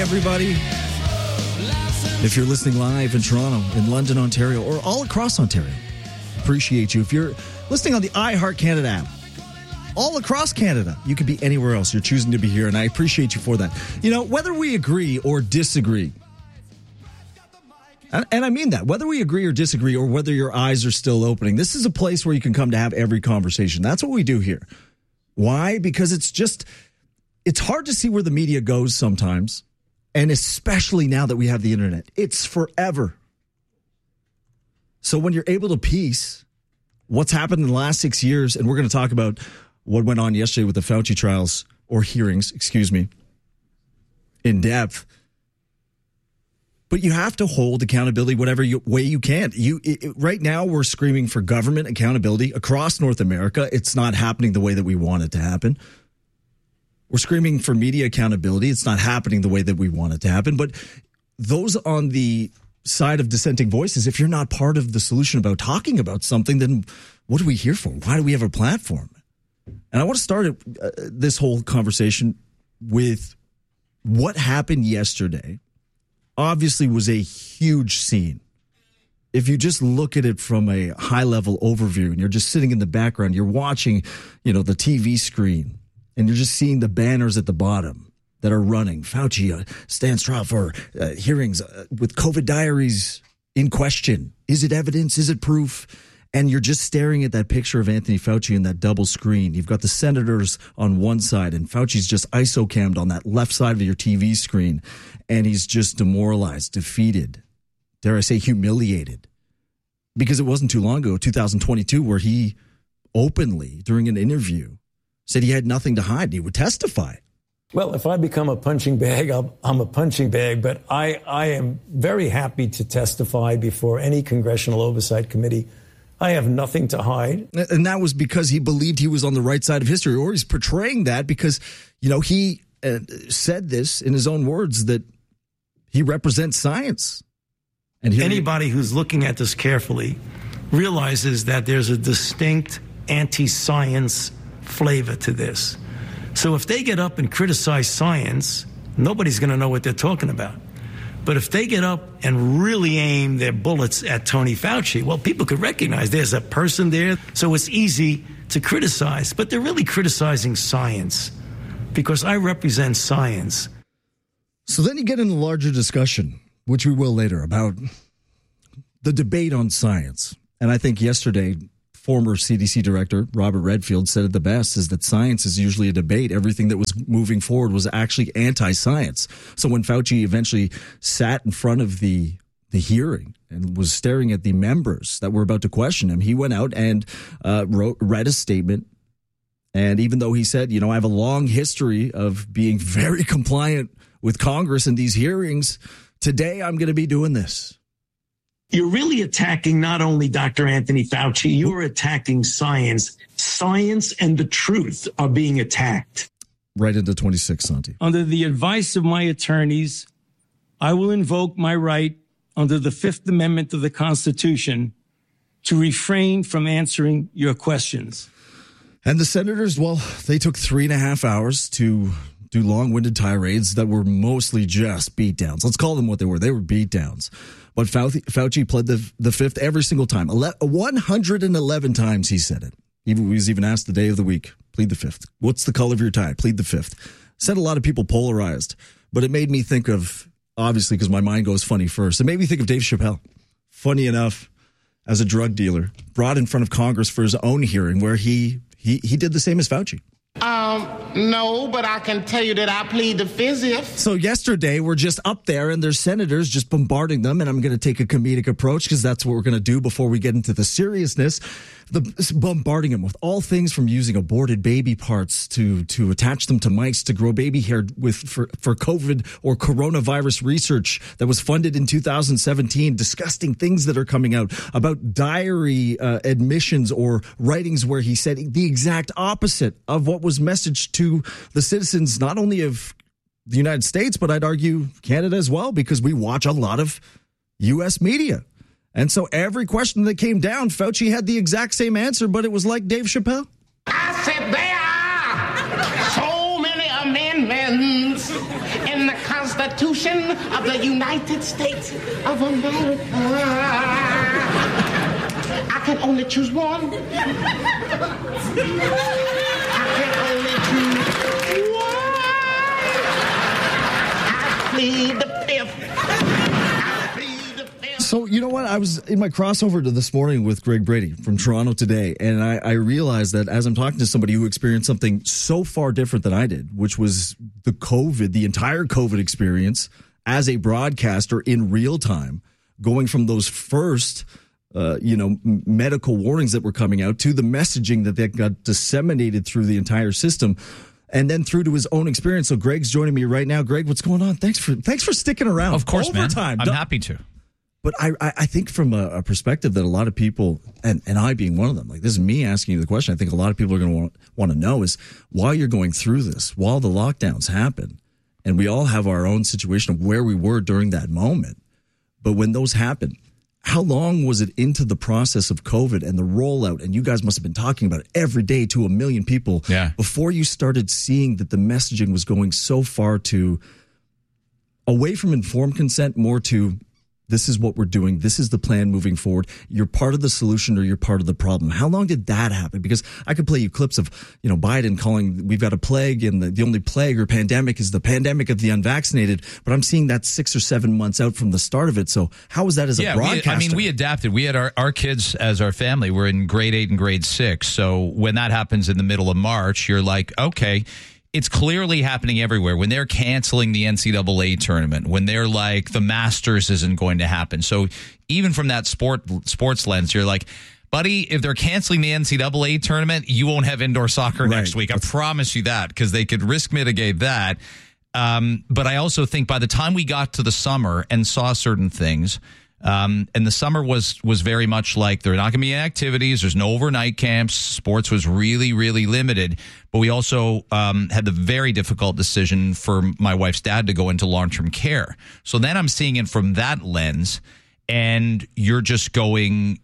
everybody. If you're listening live in Toronto, in London, Ontario, or all across Ontario, appreciate you. If you're listening on the iHeart Canada app, all across Canada, you could be anywhere else. You're choosing to be here, and I appreciate you for that. You know, whether we agree or disagree, and I mean that, whether we agree or disagree, or whether your eyes are still opening, this is a place where you can come to have every conversation. That's what we do here. Why? Because it's hard to see where the media goes sometimes. And especially now that we have the internet, it's forever. So when you're able to piece what's happened in the last 6 years, and we're going to talk about what went on yesterday with the Fauci trials, or hearings, in depth. But you have to hold accountability whatever way you can. Right now, we're screaming for government accountability across North America. It's not happening the way that we want it to happen. We're screaming for media accountability. It's not happening the way that we want it to happen. But those on the side of dissenting voices, if you're not part of the solution about talking about something, then what are we here for? Why do we have a platform? And I want to start this whole conversation with what happened yesterday. Obviously was a huge scene. If you just look at it from a high-level overview and you're just sitting in the background, you're watching, the TV screen, and you're just seeing the banners at the bottom that are running. Fauci stands trial for hearings with COVID diaries in question. Is it evidence? Is it proof? And you're just staring at that picture of Anthony Fauci in that double screen. You've got the senators on one side, and Fauci's just ISO-cammed on that left side of your TV screen. And he's just demoralized, defeated, dare I say humiliated. Because it wasn't too long ago, 2022, where he openly, during an interview, said he had nothing to hide. He would testify. Well, if I become a punching bag, I'm a punching bag. But I am very happy to testify before any congressional oversight committee. I have nothing to hide. And that was because he believed he was on the right side of history, or he's portraying that because, he said this in his own words, that he represents science. And anybody who's looking at this carefully realizes that there's a distinct anti-science flavor to this. So if they get up and criticize science, nobody's going to know what they're talking about. But if they get up and really aim their bullets at Tony Fauci, well, people could recognize there's a person there, so it's easy to criticize. But they're really criticizing science because I represent science. So then you get in a larger discussion, which we will later, about the debate on science. And I think yesterday, former CDC director Robert Redfield said it the best, is that science is usually a debate. Everything that was moving forward was actually anti-science. So when Fauci eventually sat in front of the hearing and was staring at the members that were about to question him, he went out and read a statement. And even though he said, I have a long history of being very compliant with Congress in these hearings, today I'm going to be doing this. You're really attacking not only Dr. Anthony Fauci, you're attacking science. Science and the truth are being attacked. Right into 26, Santi. Under the advice of my attorneys, I will invoke my right under the Fifth Amendment of the Constitution to refrain from answering your questions. And the senators, well, they took 3.5 hours to do long-winded tirades that were mostly just beatdowns. Let's call them what they were. They were beatdowns. But Fauci pled the fifth every single time. 111 times he said it. He was even asked the day of the week, plead the fifth. What's the color of your tie? Plead the fifth. Said a lot of people polarized, but it made me think of, obviously, because my mind goes funny first, it made me think of Dave Chappelle. Funny enough, as a drug dealer, brought in front of Congress for his own hearing where he did the same as Fauci. No, but I can tell you that I plead the fifth. So yesterday, we're just up there and there's senators just bombarding them. And I'm going to take a comedic approach because that's what we're going to do before we get into the seriousness. Bombarding them with all things from using aborted baby parts to attach them to mics to grow baby hair for COVID or coronavirus research that was funded in 2017. Disgusting things that are coming out about diary admissions or writings where he said the exact opposite of what was messaged to the citizens, not only of the United States, but I'd argue Canada as well, because we watch a lot of U.S. media. And so every question that came down, Fauci had the exact same answer, but it was like Dave Chappelle. I said there are so many amendments in the Constitution Constitution of the United States of America. I can only choose one. I can only choose one. I plead the fifth. So, you know what? I was in my crossover to this morning with Greg Brady from Toronto Today, and I realized that as I'm talking to somebody who experienced something so far different than I did, which was the entire COVID experience as a broadcaster in real time, going from those first, medical warnings that were coming out to the messaging that got disseminated through the entire system, and then through to his own experience. So Greg's joining me right now. Greg, what's going on? Thanks for sticking around. Of course, Overtime. man. I'm happy to. But I think from a perspective that a lot of people, and I being one of them, like this is me asking you the question, I think a lot of people are going to want to know is while you're going through this, while the lockdowns happen, and we all have our own situation of where we were during that moment, but when those happen, how long was it into the process of COVID and the rollout? And you guys must have been talking about it every day to a million people before you started seeing that the messaging was going so far to away from informed consent, more to this is what we're doing. This is the plan moving forward. You're part of the solution or you're part of the problem. How long did that happen? Because I could play you clips of, Biden calling we've got a plague and the only plague or pandemic is the pandemic of the unvaccinated. But I'm seeing that 6 or 7 months out from the start of it. So how was that as a broadcaster? We adapted. We had our kids as our family. We're in grade 8 and grade 6. So when that happens in the middle of March, you're like, okay, it's clearly happening everywhere. When they're canceling the NCAA tournament, when they're like the Masters isn't going to happen. So even from that sports lens, you're like, buddy, if they're canceling the NCAA tournament, you won't have indoor soccer next week. I promise you that, because they could risk mitigate that. But I also think by the time we got to the summer and saw certain things, and the summer was very much like there are not going to be any activities. There's no overnight camps. Sports was really, really limited. But we also had the very difficult decision for my wife's dad to go into long-term care. So then I'm seeing it from that lens, and you're just going,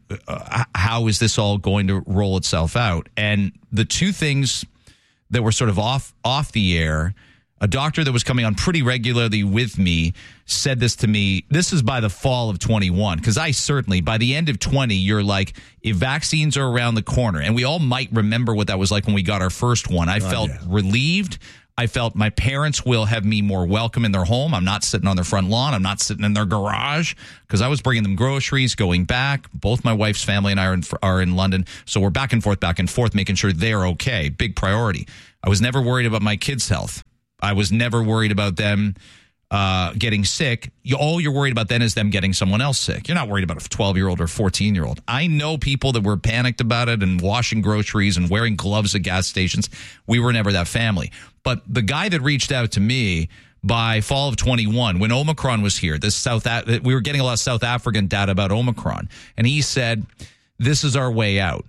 how is this all going to roll itself out? And the two things that were sort of off the air, a doctor that was coming on pretty regularly with me said this to me. This is by the fall of 21, because I certainly, by the end of 20, you're like, if vaccines are around the corner, and we all might remember what that was like when we got our first one. I felt relieved. I felt my parents will have me more welcome in their home. I'm not sitting on their front lawn. I'm not sitting in their garage, because I was bringing them groceries, going back. Both my wife's family and I are in London. So we're back and forth, making sure they're okay. Big priority. I was never worried about my kids' health. I was never worried about them getting sick. All you're worried about then is them getting someone else sick. You're not worried about a 12-year-old or 14-year-old. I know people that were panicked about it and washing groceries and wearing gloves at gas stations. We were never that family. But the guy that reached out to me by fall of 21, when Omicron was here, we were getting a lot of South African data about Omicron, and he said, this is our way out.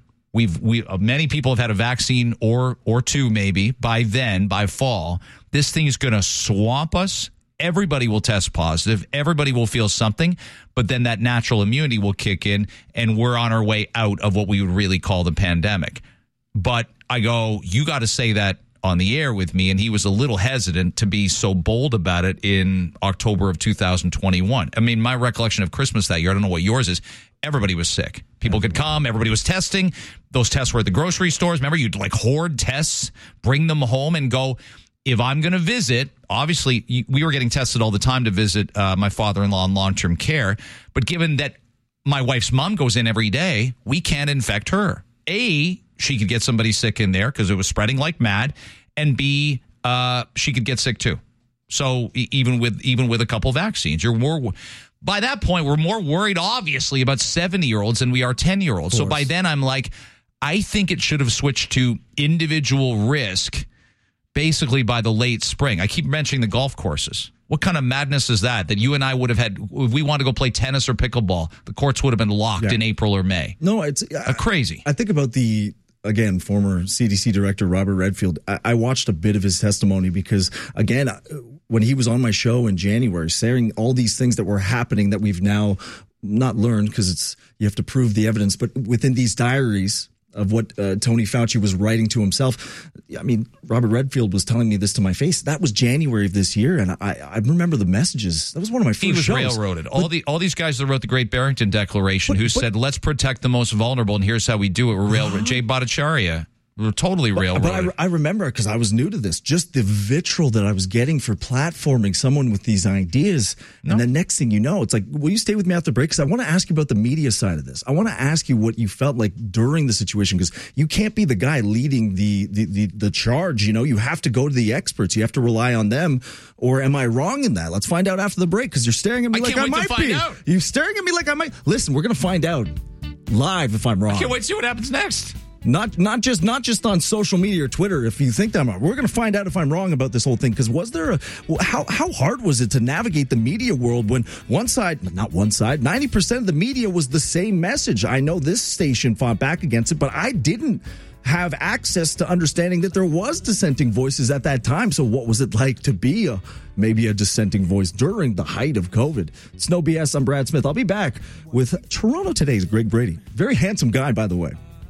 Many people have had a vaccine or two maybe by then, by fall. This thing is going to swamp us. Everybody will test positive. Everybody will feel something, but then that natural immunity will kick in, and we're on our way out of what we would really call the pandemic. But I go, you got to say that on the air with me, and he was a little hesitant to be so bold about it in October of 2021. I mean, my recollection of Christmas that year, I don't know what yours is, everybody was sick. People could come. Everybody was testing. Those tests were at the grocery stores. Remember, you'd like hoard tests, bring them home and go, if I'm going to visit, obviously we were getting tested all the time to visit my father-in-law in long-term care. But given that my wife's mom goes in every day, we can't infect her. A, she could get somebody sick in there because it was spreading like mad. And B, she could get sick too. So even with a couple vaccines, you're more. By that point, we're more worried, obviously, about 70-year-olds than we are 10-year-olds. So by then, I'm like, I think it should have switched to individual risk, basically by the late spring. I keep mentioning the golf courses. What kind of madness is that? That you and I would have had, if we wanted to go play tennis or pickleball, the courts would have been locked in April or May. No, it's crazy. I think about again, former CDC director Robert Redfield. I watched a bit of his testimony because, again, when he was on my show in January, saying all these things that were happening that we've now not learned because you have to prove the evidence, but within these diaries of what Tony Fauci was writing to himself. I mean, Robert Redfield was telling me this to my face. That was January of this year, and I remember the messages. That was one of my first shows. He was railroaded. All these guys that wrote the Great Barrington Declaration who said, let's protect the most vulnerable, and here's how we do it. We're railroaded. Jay Bhattacharya. We're totally railroaded. But I remember, because I was new to this, just the vitriol that I was getting for platforming someone with these ideas. No. And the next thing you know, it's like, will you stay with me after the break? Because I want to ask you about the media side of this. I want to ask you what you felt like during the situation, because you can't be the guy leading the charge. You know, you have to go to the experts. You have to rely on them. Or am I wrong in that? Let's find out after the break, because you're staring at me like I might be. You're staring at me like I might. Listen, we're going to find out live if I'm wrong. I can't wait to see what happens next. Not just on social media or Twitter. If you think that I'm wrong, we're going to find out if I'm wrong about this whole thing. Because how hard was it to navigate the media world when 90% of the media was the same message? I know this station fought back against it, but I didn't have access to understanding that there was dissenting voices at that time. So what was it like to be maybe a dissenting voice during the height of COVID? It's No BS. I'm Brad Smith. I'll be back with Toronto Today's Greg Brady. Very handsome guy, by the way.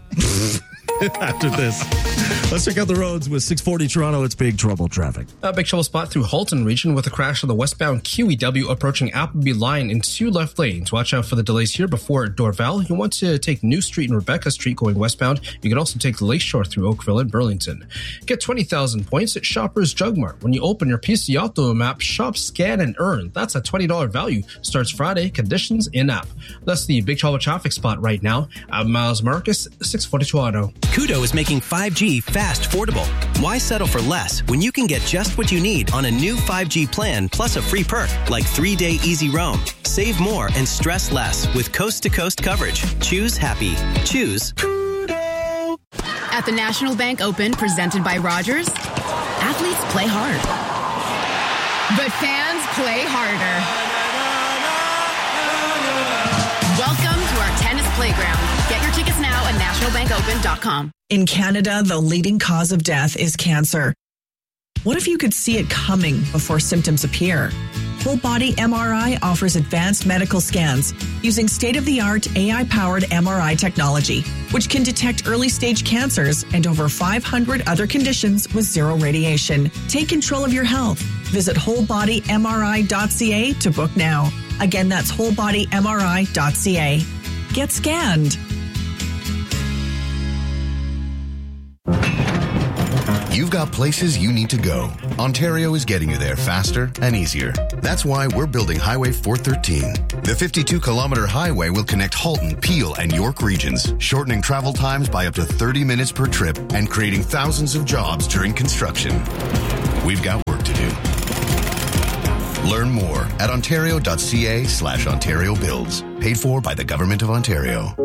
After this, let's check out the roads with 640 Toronto. It's Big Trouble traffic. A big trouble spot through Halton region with a crash on the westbound QEW approaching Appleby line in 2 left lanes. Watch out for the delays here before Dorval. You want to take New Street and Rebecca Street going westbound. You can also take the Lakeshore through Oakville and Burlington. Get 20,000 points at Shoppers Drug Mart. When you open your PC Auto map, shop, scan, and earn. That's a $20 value. Starts Friday. Conditions in-app. That's the Big Trouble traffic spot right now. I'm Miles Marcus, 640 Toronto. Koodo is making 5G fast affordable. Why settle for less when you can get just what you need on a new 5G plan plus a free perk like 3-day easy roam? Save more and stress less with coast-to-coast coverage. Choose happy. Choose Koodo. At the National Bank Open presented by Rogers, athletes play hard, but fans play harder. Welcome to our tennis playground. Get your tickets now at nationalbankopen.com. In Canada, the leading cause of death is cancer. What if you could see it coming before symptoms appear? Whole Body MRI offers advanced medical scans using state-of-the-art AI-powered MRI technology, which can detect early-stage cancers and over 500 other conditions with zero radiation. Take control of your health. Visit wholebodymri.ca to book now. Again, that's wholebodymri.ca. Get scanned. You've got places you need to go. Ontario is getting you there faster and easier. That's why we're building Highway 413. The 52-kilometer highway will connect Halton, Peel, and York regions, shortening travel times by up to 30 minutes per trip and creating thousands of jobs during construction. We've got work to do. Learn more at ontario.ca/Ontario Builds. Paid for by the Government of Ontario.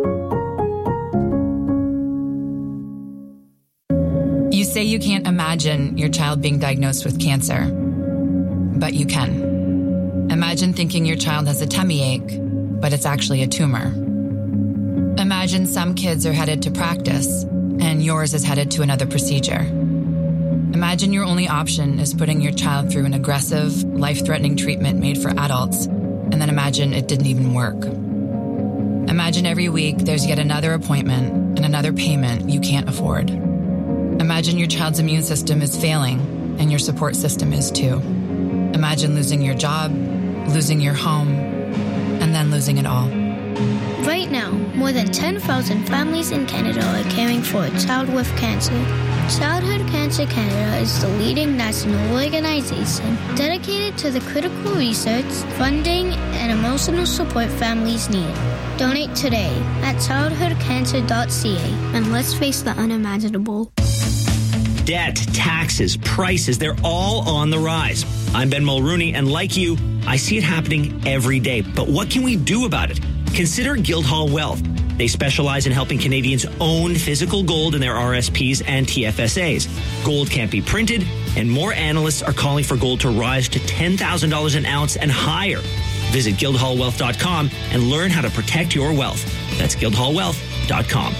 You say you can't imagine your child being diagnosed with cancer, but you can. Imagine thinking your child has a tummy ache, but it's actually a tumor. Imagine some kids are headed to practice, and yours is headed to another procedure. Imagine your only option is putting your child through an aggressive, life-threatening treatment made for adults, and then imagine it didn't even work. Imagine every week there's yet another appointment and another payment you can't afford. Imagine your child's immune system is failing, and your support system is too. Imagine losing your job, losing your home, and then losing it all. Right now, more than 10,000 families in Canada are caring for a child with cancer. Childhood Cancer Canada is the leading national organization dedicated to the critical research, funding, and emotional support families need. Donate today at childhoodcancer.ca and let's face the unimaginable. Debt, taxes, prices, they're all on the rise. I'm Ben Mulrooney, and like you, I see it happening every day. But what can we do about it? Consider Guildhall Wealth. They specialize in helping Canadians own physical gold in their RSPs and TFSAs. Gold can't be printed, and more analysts are calling for gold to rise to $10,000 an ounce and higher. Visit guildhallwealth.com and learn how to protect your wealth. That's guildhallwealth.com.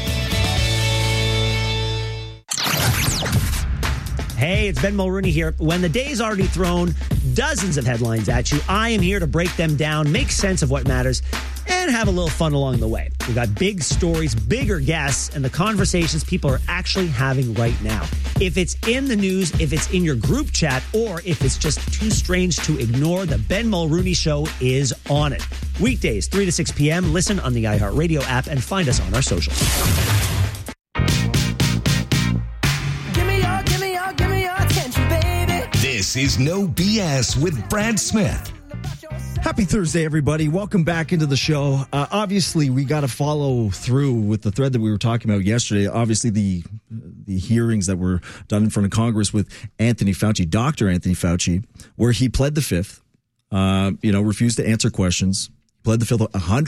Hey, it's Ben Mulrooney here. When the day's already thrown dozens of headlines at you, I am here to break them down, make sense of what matters, and have a little fun along the way. We got big stories, bigger guests, and the conversations people are actually having right now. If it's in the news, if it's in your group chat, or if it's just too strange to ignore, the Ben Mulrooney Show is on it. Weekdays, 3 to 6 p.m. Listen on the iHeartRadio app and find us on our socials. Give me your attention, baby. This is No BS with Brad Smith. Happy Thursday, everybody. Welcome back into the show. Obviously, we got to follow through with the thread that we were talking about yesterday. Obviously, the hearings that were done in front of Congress with Anthony Fauci, Dr. Anthony Fauci, where he pled the fifth, refused to answer questions, pled the fifth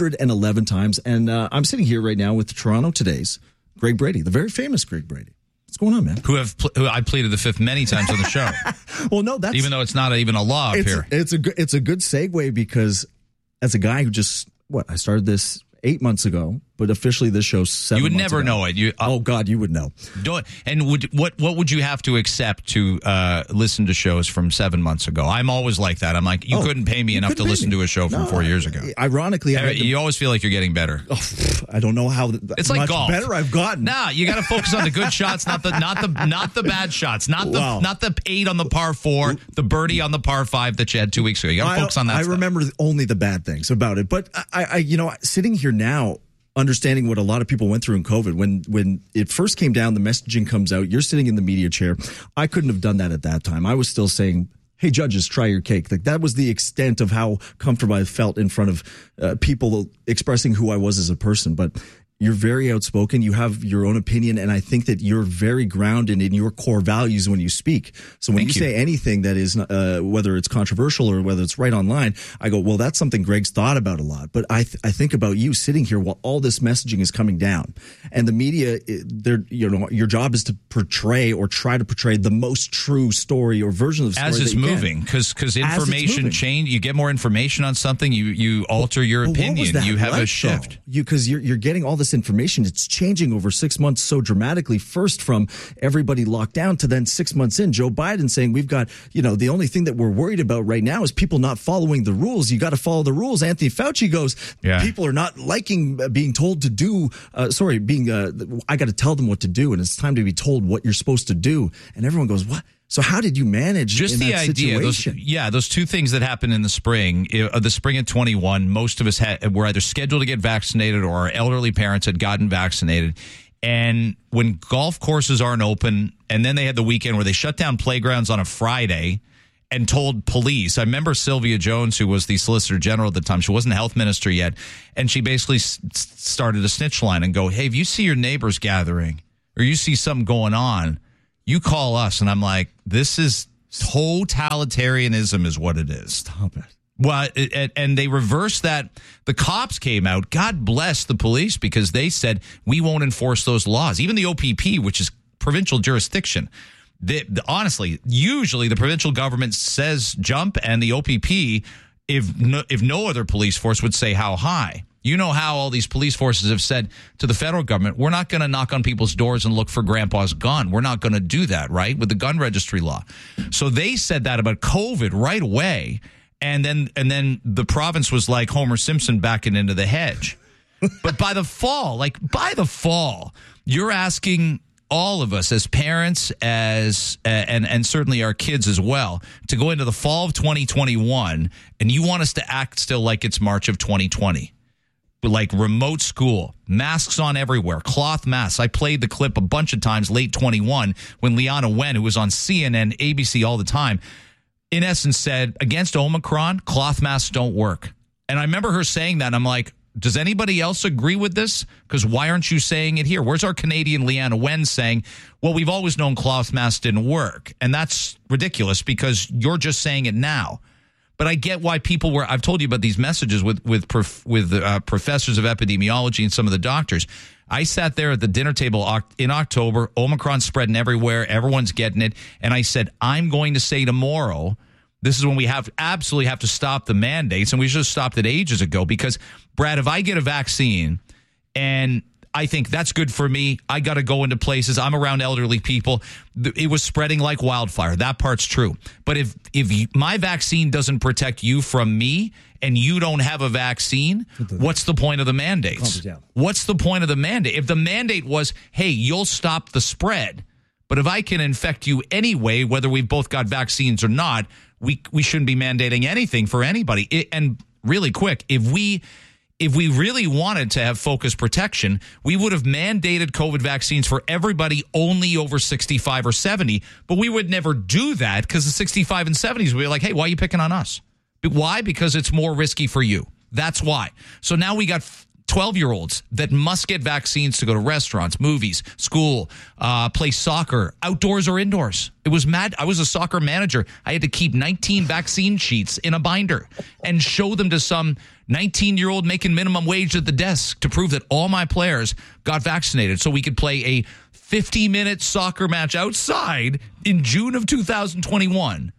111 times. And I'm sitting here right now with the Toronto Today's Greg Brady, the very famous Greg Brady. What's going on, man? Who I pleaded the fifth many times on the show. Well, no, that's even though it's not even a law up here. It's a good segue because as a guy who I started this 8 months ago, but officially this show's 7 months ago. You would never know it. Oh God, you would know. And what would you have to accept to listen to shows from 7 months ago? I'm always like that. I'm like, you couldn't pay me enough to listen to a show from 4 years ago. Ironically, you always feel like you're getting better. I don't know how it's like much golf. Better I've gotten. Nah, you got to focus on the good shots, not the bad shots, not the 8 on the par 4, the birdie on the par 5 that you had 2 weeks ago. You got to focus on that. I remember only the bad things about it, but I sitting here now, understanding what a lot of people went through in COVID, when it first came down, the messaging comes out, you're sitting in the media chair. I couldn't have done that at that time. I was still saying, hey, judges, try your cake. Like, that was the extent of how comfortable I felt in front of people expressing who I was as a person. But you're very outspoken. You have your own opinion. And I think that you're very grounded in your core values when you speak. So when you say anything that is, whether it's controversial or whether it's right online, I go, well, that's something Greg's thought about a lot. But I think about you sitting here while all this messaging is coming down. And the media, your job is to portray or try to portray the most true story or version of the story as it's moving. Because information change, you get more information on something, you alter your opinion. You have a shift. Because you're getting all this information. It's changing over 6 months so dramatically. First from everybody locked down to then 6 months in, Joe Biden saying we've got, the only thing that we're worried about right now is people not following the rules. You got to follow the rules. Anthony Fauci goes, people are not liking being told to do, I got to tell them what to do. And it's time to be told what you're supposed to do. And everyone goes, what? So how did you manage just the idea? Those two things that happened in the spring of 21. Most of us were either scheduled to get vaccinated or our elderly parents had gotten vaccinated. And when golf courses aren't open, and then they had the weekend where they shut down playgrounds on a Friday and told police. I remember Sylvia Jones, who was the Solicitor General at the time. She wasn't a health minister yet, and she basically started a snitch line and go, "Hey, if you see your neighbors gathering or you see something going on, you call us." And I'm like, this is totalitarianism is what it is. Stop it. Well, and they reversed that. The cops came out. God bless the police, because they said, we won't enforce those laws. Even the OPP, which is provincial jurisdiction. Honestly, usually the provincial government says jump, and the OPP, if no other police force, would say how high. You know how all these police forces have said to the federal government, we're not going to knock on people's doors and look for grandpa's gun. We're not going to do that, right? With the gun registry law. So they said that about COVID right away. And then the province was like Homer Simpson backing into the hedge. But by the fall, you're asking all of us as parents, and certainly our kids as well, to go into the fall of 2021, and you want us to act still like it's March of 2020. Like remote school, masks on everywhere, cloth masks. I played the clip a bunch of times late 21 when Liana Wen, who was on CNN, ABC all the time, in essence said, against Omicron, cloth masks don't work. And I remember her saying that, and I'm like, does anybody else agree with this? Because why aren't you saying it here? Where's our Canadian Liana Wen saying, well, we've always known cloth masks didn't work? And that's ridiculous, because you're just saying it now. But I get why people were. I've told you about these messages with professors of epidemiology and some of the doctors. I sat there at the dinner table in October, Omicron spreading everywhere, everyone's getting it, and I said, I'm going to say tomorrow, this is when we absolutely have to stop the mandates, and we should have stopped it ages ago. Because, Brad, if I get a vaccine and I think that's good for me. I got to go into places. I'm around elderly people. It was spreading like wildfire. That part's true. But if my vaccine doesn't protect you from me and you don't have a vaccine, what's the point of the mandates? What's the point of the mandate? If the mandate was, hey, you'll stop the spread, but if I can infect you anyway, whether we've both got vaccines or not, we shouldn't be mandating anything for anybody. And really quick, if we really wanted to have focused protection, we would have mandated COVID vaccines for everybody only over 65 or 70, but we would never do that because the 65 and 70s would be like, hey, why are you picking on us? Why? Because it's more risky for you. That's why. So now we got 12-year-olds that must get vaccines to go to restaurants, movies, school, play soccer, outdoors or indoors. It was mad. I was a soccer manager. I had to keep 19 vaccine sheets in a binder and show them to some 19-year-old making minimum wage at the desk to prove that all my players got vaccinated so we could play a 50-minute soccer match outside in June of 2021.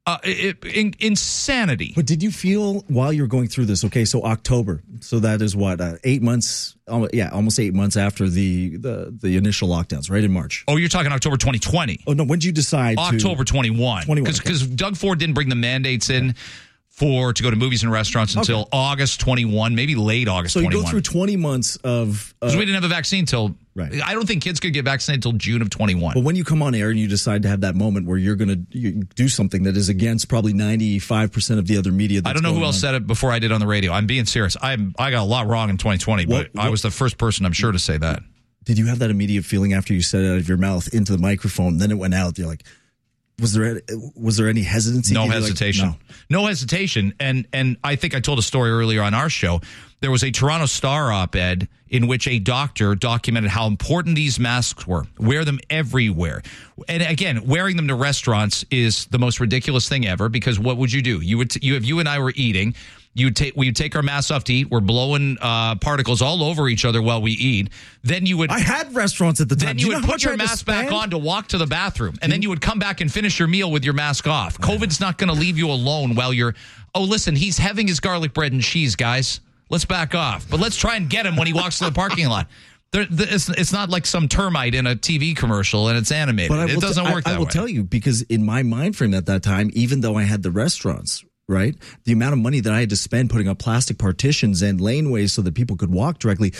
Insanity. But did you feel while you were going through this, okay, so October, so that is what, 8 months, almost 8 months after the initial lockdowns, right, in March? Oh, you're talking October 2020. Oh, no, when did you decide October 21. Because Doug Ford didn't bring the mandates in to go to movies and restaurants until August 21, maybe late August 21. So you go through 20 months of... Because we didn't have a vaccine till... Right. I don't think kids could get vaccinated until June of 21. But when you come on air and you decide to have that moment where you're going to do something that is against probably 95% of the other media... I don't know who else said it before I did on the radio. I'm being serious. I got a lot wrong in 2020, but I was the first person, I'm sure, to say that. Did you have that immediate feeling after you said it out of your mouth into the microphone, then it went out, you're like... Was there any hesitancy? No hesitation. No hesitation. And I think I told a story earlier on our show. There was a Toronto Star op-ed in which a doctor documented how important these masks were. Wear them everywhere. And again, wearing them to restaurants is the most ridiculous thing ever because what would you do? If you and I were eating, we'd take our masks off to eat. We're blowing particles all over each other while we eat. Then you would... I had restaurants at the time. Then you would put your mask back on to walk to the bathroom. And then you would come back and finish your meal with your mask off. COVID's not going to leave you alone while you're... Oh, listen, he's having his garlic bread and cheese, guys. Let's back off. But let's try and get him when he walks to the parking lot. It's not like some termite in a TV commercial and it's animated. But it doesn't work that way. I will tell you, because in my mind frame at that time, even though I had the restaurants... right? The amount of money that I had to spend putting up plastic partitions and laneways so that people could walk directly.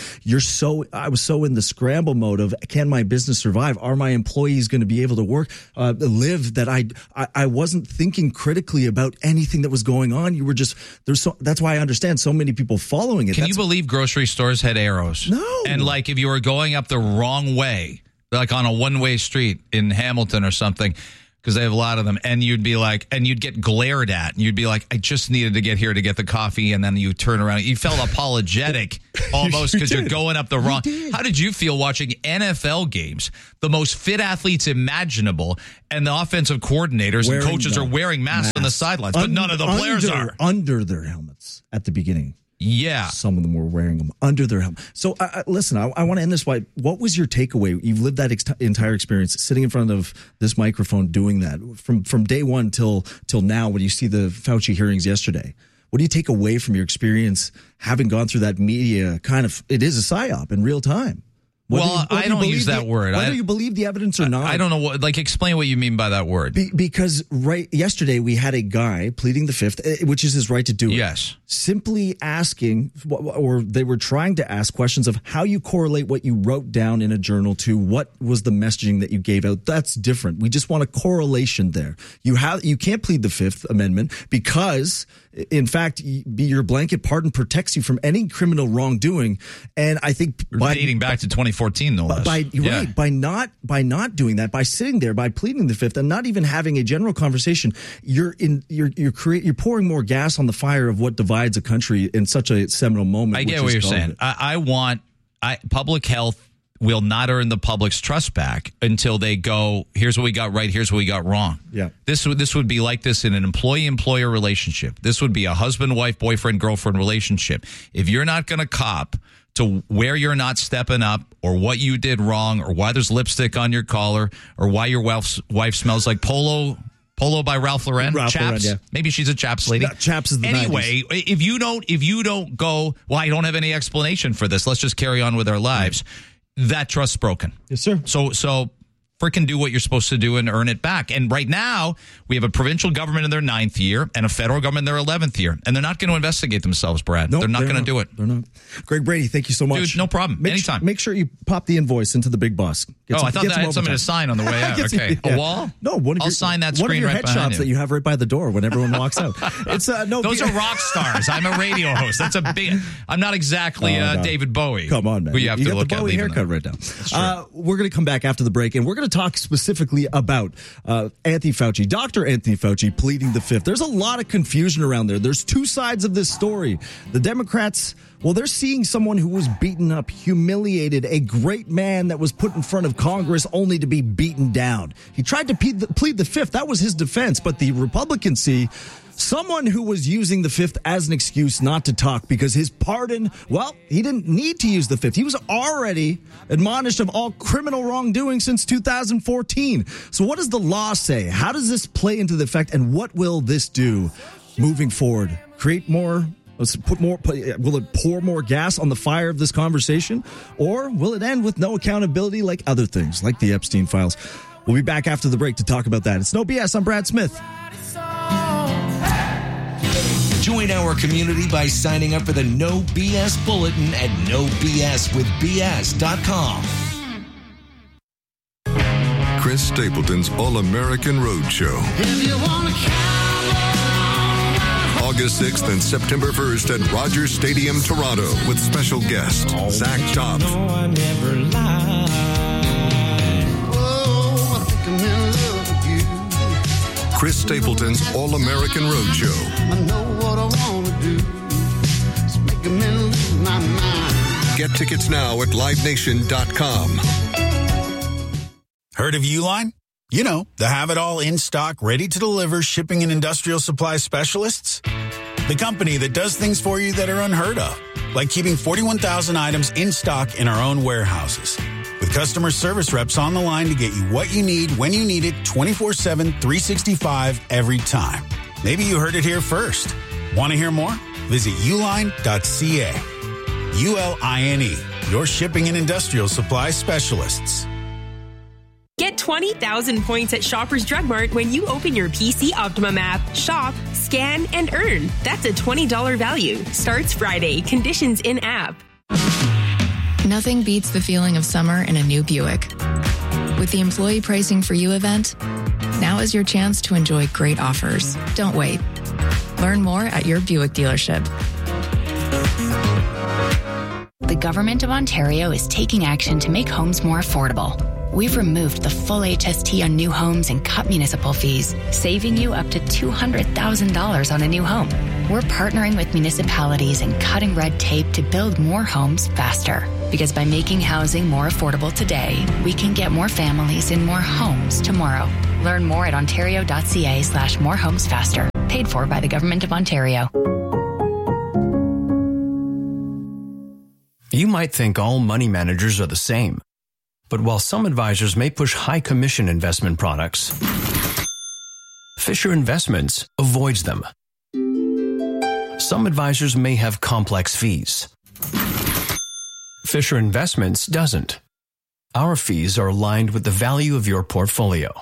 I was so in the scramble mode of, can my business survive? Are my employees going to be able to work, live, that I wasn't thinking critically about anything that was going on. You were just, that's why I understand so many people following it. Can you believe grocery stores had arrows? No. And like if you were going up the wrong way, like on a one-way street in Hamilton or something, because they have a lot of them, and you'd be like, and you'd get glared at, and you'd be like, I just needed to get here to get the coffee, and then you turn around. You felt apologetic almost because you're going up the wrong. How did you feel watching NFL games, the most fit athletes imaginable, and the offensive coordinators and coaches are wearing masks on the sidelines, but none of the players are. Under their helmets at the beginning. Yeah. Some of them were wearing them under their helmet. So, listen, I want to end this by, what was your takeaway? You've lived that entire experience, sitting in front of this microphone, doing that from day one till now, when you see the Fauci hearings yesterday. What do you take away from your experience having gone through that media it is a psyop in real time? I don't use that word. Whether you believe the evidence or not. I don't know explain what you mean by that word. Because yesterday we had a guy pleading the fifth, which is his right to do it. Yes. Simply asking, or they were trying to ask questions of how you correlate what you wrote down in a journal to what was the messaging that you gave out. That's different. We just want a correlation there. You can't plead the Fifth Amendment because, in fact, your blanket pardon protects you from any criminal wrongdoing. And I think dating back to 2014, no less. By not doing that, by sitting there, by pleading the Fifth, and not even having a general conversation, you're pouring more gas on the fire of what divides a country in such a seminal moment. I get what you're saying. Public health will not earn the public's trust back until they go, here's what we got right, here's what we got wrong. Yeah. This would be like this in an employee-employer relationship. This would be a husband-wife, boyfriend-girlfriend relationship. If you're not going to cop to where you're not stepping up, or what you did wrong, or why there's lipstick on your collar, or why your wife smells like Polo Polo by Ralph Lauren. Ralph Chaps. Lauren, yeah. Maybe she's a Chaps lady. Chaps is the anyway, 90s. if you don't go, well, I don't have any explanation for this. Let's just carry on with our lives. That trust's broken. Yes, sir. So freaking do what you're supposed to do and earn it back. And right now, we have a provincial government in their 9th year and a federal government in their 11th year. And they're not going to investigate themselves, Brad. Nope, they're not going to do it. They're not. Greg Brady, thank you so much. Dude, no problem. Anytime. Make sure you pop the invoice into the big boss. I thought that I had something to sign on the way out. Okay. A wall? No, I'll sign that screen one of your right behind headshots you. that you have right by the door when everyone walks out. It's Those are rock stars. I'm a radio host. That's a big. I'm not exactly no. David Bowie. Come on, man. Who you have to got look the at. Bowie haircut right now. We're going to come back after the break, and we're going to talk specifically about Anthony Fauci, Dr. Anthony Fauci, pleading the fifth. There's a lot of confusion around there. There's two sides of this story. The Democrats, well, they're seeing someone who was beaten up, humiliated, a great man that was put in front of Congress only to be beaten down. He tried to plead the fifth. That was his defense. But the Republicans see someone who was using the fifth as an excuse not to talk because his pardon, well, he didn't need to use the fifth. He was already admonished of all criminal wrongdoing since 2014. So what does the law say? How does this play into the effect, and what will this do moving forward? Create more? Will it pour more gas on the fire of this conversation? Or will it end with no accountability like other things, like the Epstein files? We'll be back after the break to talk about that. It's No BS. I'm Brad Smith. Join our community by signing up for the No BS Bulletin at NoBSWithBS.com. Chris Stapleton's All-American Roadshow. August 6th and September 1st at Rogers Stadium, Toronto, with special guest Zach Top. Chris Stapleton's All-American Roadshow. I know what I want to do. It's making me lose my mind. Get tickets now at livenation.com. Heard of Uline? You know, the have-it-all in-stock, ready-to-deliver shipping and industrial supply specialists. The company that does things for you that are unheard of, like keeping 41,000 items in stock in our own warehouses. With customer service reps on the line to get you what you need, when you need it, 24/7, 365, every time. Maybe you heard it here first. Want to hear more? Visit uline.ca. ULINE, your shipping and industrial supply specialists. Get 20,000 points at Shoppers Drug Mart when you open your PC Optimum app. Shop, scan, and earn. That's a $20 value. Starts Friday. Conditions in app. Nothing beats the feeling of summer in a new Buick. With the Employee Pricing for You event, now is your chance to enjoy great offers. Don't wait. Learn more at your Buick dealership. The Government of Ontario is taking action to make homes more affordable. We've removed the full HST on new homes and cut municipal fees, saving you up to $200,000 on a new home. We're partnering with municipalities and cutting red tape to build more homes faster. Because by making housing more affordable today, we can get more families in more homes tomorrow. Learn more at ontario.ca/morehomesfaster. Paid for by the Government of Ontario. You might think all money managers are the same. But while some advisors may push high commission investment products, Fisher Investments avoids them. Some advisors may have complex fees. Fisher Investments doesn't. Our fees are aligned with the value of your portfolio.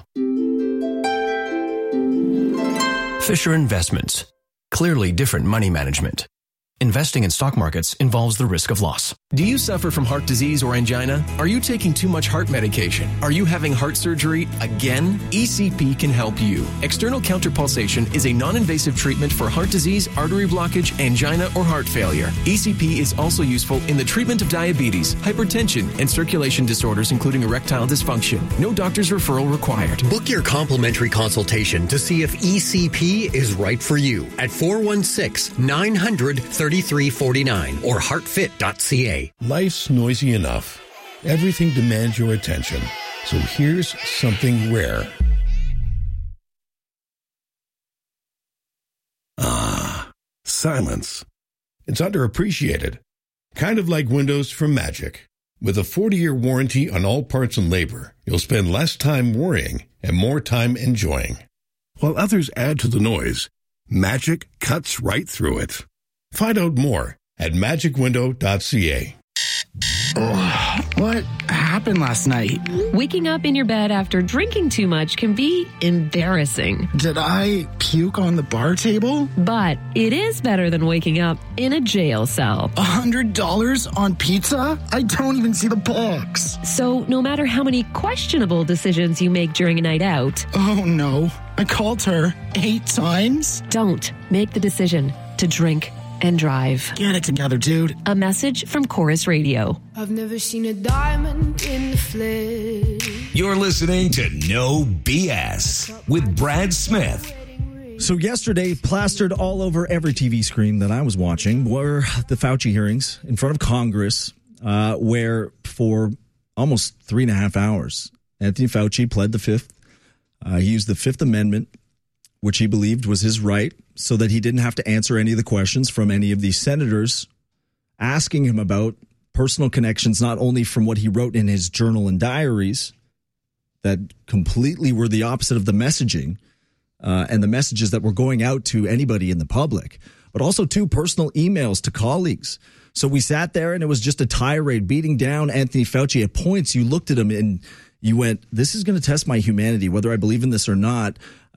Fisher Investments. Clearly different money management. Investing in stock markets involves the risk of loss. Do you suffer from heart disease or angina? Are you taking too much heart medication? Are you having heart surgery again? ECP can help you. External counterpulsation is a non-invasive treatment for heart disease, artery blockage, angina, or heart failure. ECP is also useful in the treatment of diabetes, hypertension, and circulation disorders, including erectile dysfunction. No doctor's referral required. Book your complimentary consultation to see if ECP is right for you at 416-900-3349 or heartfit.ca. Life's noisy enough. Everything demands your attention. So here's something rare. Silence. It's underappreciated. Kind of like windows from Magic. With a 40-year warranty on all parts and labor, you'll spend less time worrying and more time enjoying. while others add to the noise, Magic cuts right through it. Find out more at magicwindow.ca. What happened last night? Waking up in your bed after drinking too much can be embarrassing. Did I puke on the bar table? But it is better than waking up in a jail cell. $100 on pizza? I don't even see the box. So no matter how many questionable decisions you make during a night out. Oh no, I called her 8 times. Don't make the decision to drink and drive. Get it together, dude. A message from Chorus Radio. I've never seen a diamond in the flesh. You're listening to No BS with Brad Smith. So yesterday, plastered all over every TV screen that I was watching were the Fauci hearings in front of Congress, where for almost 3.5 hours, Anthony Fauci pled the Fifth. He used the Fifth Amendment, which he believed was his right, so that he didn't have to answer any of the questions from any of these senators asking him about personal connections, not only from what he wrote in his journal and diaries that completely were the opposite of the messaging and the messages that were going out to anybody in the public, but also two personal emails to colleagues. So we sat there and it was just a tirade beating down Anthony Fauci. At points, you looked at him and you went, this is going to test my humanity, whether I believe in this or not.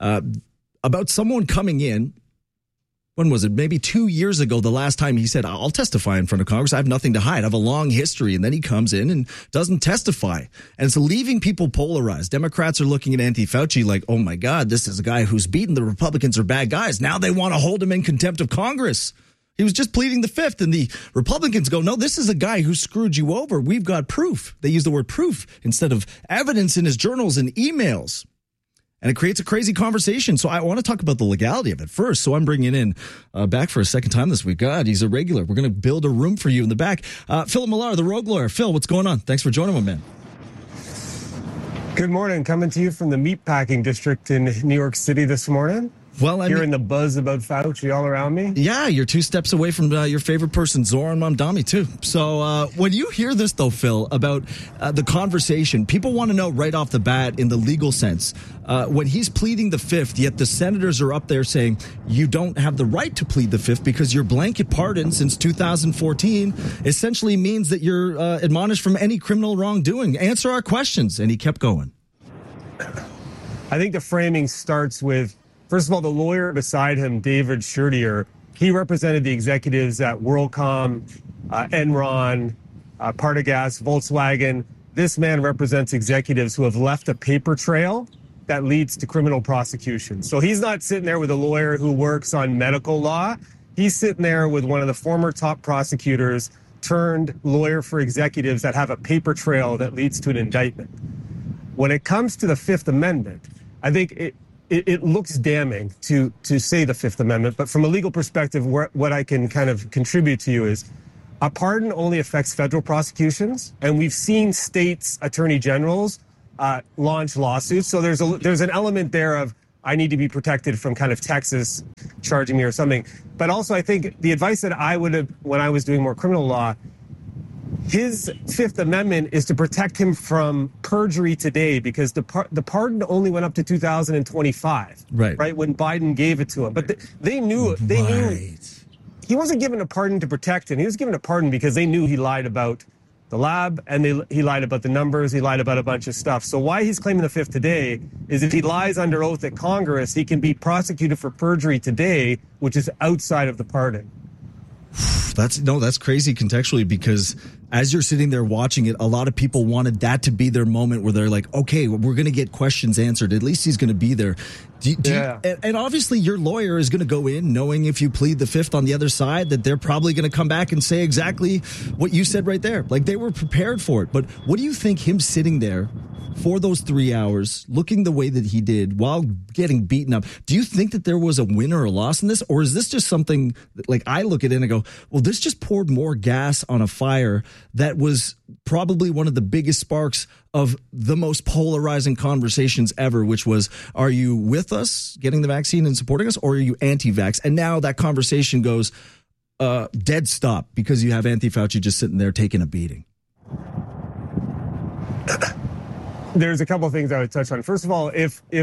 About someone coming in, when was it? Maybe 2 years ago, the last time he said, I'll testify in front of Congress. I have nothing to hide. I have a long history. And then he comes in and doesn't testify. And it's leaving people polarized. Democrats are looking at Anthony Fauci like, oh my God, this is a guy who's beaten. The Republicans are bad guys. Now they want to hold him in contempt of Congress. He was just pleading the Fifth. And the Republicans go, no, this is a guy who screwed you over. We've got proof. They use the word proof instead of evidence in his journals and emails. And it creates a crazy conversation. So I want to talk about the legality of it first. So I'm bringing in back for a second time this week. God, he's a regular. We're going to build a room for you in the back. Phil Millar, the Rogue Lawyer. Phil, what's going on? Thanks for joining me, man. Good morning. Coming to you from the meatpacking district in New York City this morning. Well, hearing the buzz about Fauci all around me. Yeah, you're 2 steps away from your favorite person, Zoran Mamdani, too. So when you hear this, though, Phil, about the conversation, people want to know right off the bat in the legal sense, when he's pleading the Fifth, yet the senators are up there saying you don't have the right to plead the Fifth because your blanket pardon since 2014 essentially means that you're admonished from any criminal wrongdoing. Answer our questions. And he kept going. I think the framing starts with, first of all, the lawyer beside him, David Schertier, he represented the executives at WorldCom, Enron, Partagas, Volkswagen. This man represents executives who have left a paper trail that leads to criminal prosecution. So he's not sitting there with a lawyer who works on medical law. He's sitting there with one of the former top prosecutors turned lawyer for executives that have a paper trail that leads to an indictment. When it comes to the Fifth Amendment, I think it looks damning to say the Fifth Amendment, but from a legal perspective, what I can kind of contribute to you is a pardon only affects federal prosecutions, and we've seen states' attorney generals launch lawsuits. So there's an element there of I need to be protected from kind of Texas charging me or something. But also, I think the advice that I would have when I was doing more criminal law, his Fifth Amendment is to protect him from perjury today, because the pardon only went up to 2025, right when Biden gave it to him. But they knew he wasn't given a pardon to protect him. He was given a pardon because they knew he lied about the lab and he lied about the numbers. He lied about a bunch of stuff. So why he's claiming the Fifth today is if he lies under oath at Congress, he can be prosecuted for perjury today, which is outside of the pardon. That's crazy contextually, because as you're sitting there watching it, a lot of people wanted that to be their moment where they're like, okay, we're going to get questions answered. At least he's going to be there. And obviously your lawyer is going to go in knowing if you plead the Fifth on the other side that they're probably going to come back and say exactly what you said right there. Like they were prepared for it. But what do you think him sitting there for those 3 hours, looking the way that he did while getting beaten up, do you think that there was a win or a loss in this? Or is this just something that, like, I look at it and I go, well, this just poured more gas on a fire that was probably one of the biggest sparks of the most polarizing conversations ever, which was, are you with us getting the vaccine and supporting us, or are you anti-vax? And now that conversation goes dead stop because you have Anthony Fauci just sitting there taking a beating. There's a couple of things I would touch on. First of all, if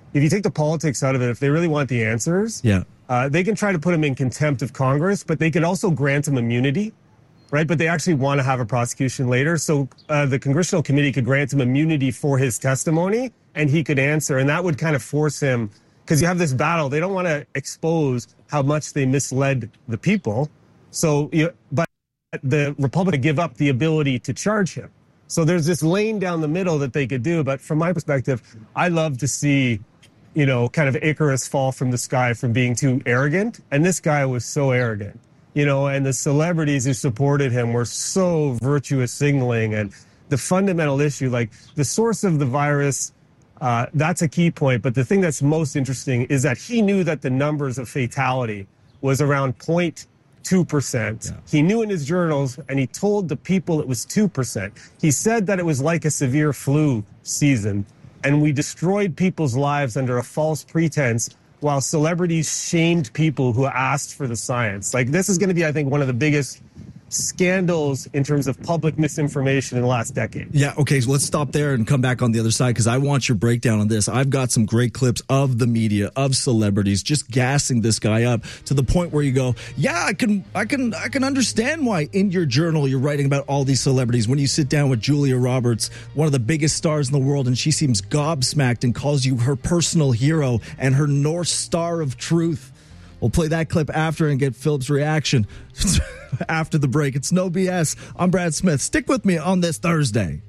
if you take the politics out of it, if they really want the answers, they can try to put him in contempt of Congress, but they could also grant him immunity, right? But they actually want to have a prosecution later. So the Congressional Committee could grant him immunity for his testimony, and he could answer. And that would kind of force him, because you have this battle. They don't want to expose how much they misled the people. So, but the Republicans give up the ability to charge him. So there's this lane down the middle that they could do. But from my perspective, I love to see, kind of Icarus fall from the sky from being too arrogant. And this guy was so arrogant, and the celebrities who supported him were so virtuous signaling. And the fundamental issue, like the source of the virus, that's a key point. But the thing that's most interesting is that he knew that the numbers of fatality was around 0.2%. He knew in his journals, and he told the people it was 2%. He said that it was like a severe flu season, and we destroyed people's lives under a false pretense while celebrities shamed people who asked for the science. Like, this is going to be, I think, one of the biggest scandals in terms of public misinformation in the last decade. Yeah, okay, so let's stop there and come back on the other side, because I want your breakdown on this. I've got some great clips of the media, of celebrities just gassing this guy up to the point where you go, yeah, I can understand why in your journal you're writing about all these celebrities. When you sit down with Julia Roberts, one of the biggest stars in the world, and she seems gobsmacked and calls you her personal hero and her North Star of truth. We'll play that clip after and get Philip's reaction after the break. It's No BS. I'm Brad Smith. Stick with me on this Thursday.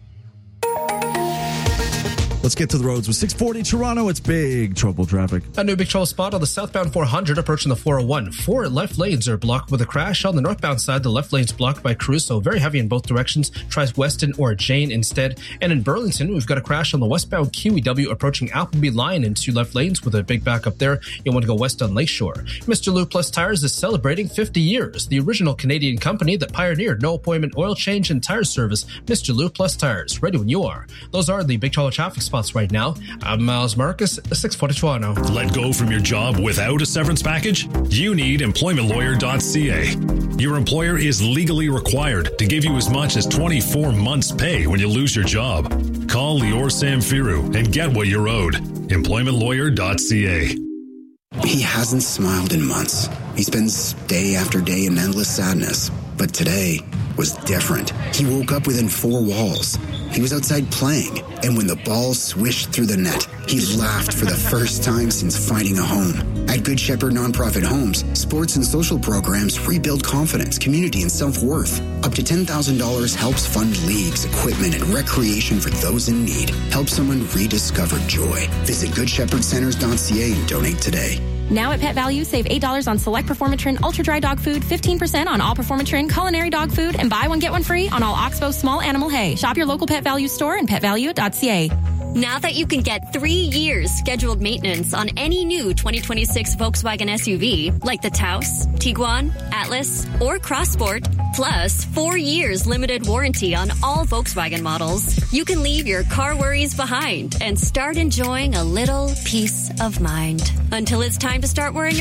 Let's get to the roads with 640 Toronto. It's big trouble traffic. A new big trouble spot on the southbound 400 approaching the 401. 4 left lanes are blocked with a crash. On the northbound side, the left lane's blocked by Caruso. Very heavy in both directions. Try Weston or Jane instead. And in Burlington, we've got a crash on the westbound QEW approaching Appleby line in 2 left lanes with a big backup there. You'll want to go west on Lakeshore. Mr. Lou Plus Tires is celebrating 50 years. The original Canadian company that pioneered no appointment oil change and tire service. Mr. Lou Plus Tires. Ready when you are. Those are the big trouble traffic spots right now. I'm Miles Marcus, 640 Toronto. Let go from your job without a severance package? You need employmentlawyer.ca. Your employer is legally required to give you as much as 24 months' pay when you lose your job. Call Lior Samfiru and get what you're owed. Employmentlawyer.ca. He hasn't smiled in months. He spends day after day in endless sadness. But today was different. He woke up within 4 walls. He was outside playing, and when the ball swished through the net, he laughed for the first time since finding a home. At Good Shepherd Nonprofit Homes, sports and social programs rebuild confidence, community, and self-worth. Up to $10,000 helps fund leagues, equipment, and recreation for those in need. Help someone rediscover joy. Visit GoodShepherdCenters.ca and donate today. Now at Pet Value, save $8 on select Performatrin Ultra Dry Dog Food, 15% on all Performatrin Culinary Dog Food, and buy one, get one free on all Oxbow Small Animal Hay. Shop your local Pet Value store and petvalue.ca. Now that you can get 3 years scheduled maintenance on any new 2026 Volkswagen SUV, like the Taos, Tiguan, Atlas, or Crossport, plus 4 years limited warranty on all Volkswagen models, you can leave your car worries behind and start enjoying a little peace of mind. Until it's time to start worrying